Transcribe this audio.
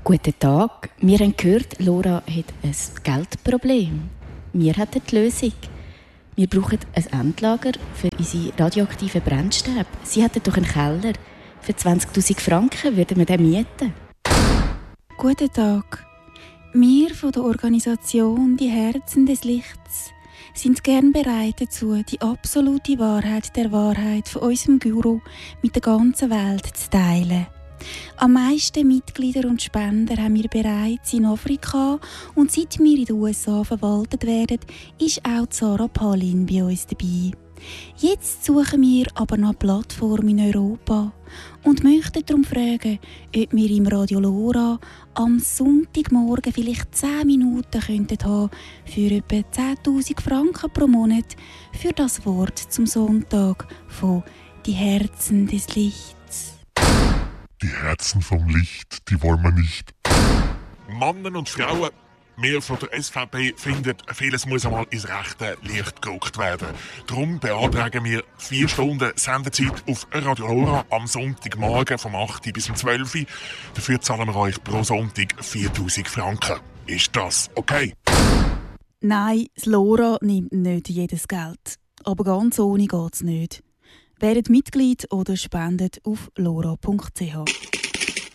Guten Tag. Wir haben gehört, Laura hat ein Geldproblem. Wir hätten die Lösung. Wir brauchen ein Endlager für unsere radioaktiven Brennstäbe. Sie hätten doch einen Keller. Für 20'000 Franken würden wir den mieten. Guten Tag. Wir von der Organisation «Die Herzen des Lichts» sind gern bereit dazu, die absolute Wahrheit der Wahrheit von unserem Guru mit der ganzen Welt zu teilen. Am meisten Mitglieder und Spender haben wir bereits in Afrika und seit wir in den USA verwaltet werden, ist auch Sarah Palin bei uns dabei. Jetzt suchen wir aber nach Plattformen in Europa und möchten darum fragen, ob wir im Radio Lora am Sonntagmorgen vielleicht 10 Minuten könnten haben für etwa 10'000 Franken pro Monat für das Wort zum Sonntag von «Die Herzen des Lichts». Die Herzen vom Licht, die wollen wir nicht. Männer und Frauen, wir von der SVP finden, vieles muss einmal ins rechte Licht gerückt werden. Darum beantragen wir 4 Stunden Sendezeit auf Radio Lora am Sonntagmorgen vom 8 bis 12 Uhr. Dafür zahlen wir euch pro Sonntag 4'000 Franken. Ist das okay? Nein, das Lora nimmt nicht jedes Geld. Aber ganz ohne geht's nicht. Werdet Mitglied oder spendet auf lora.ch.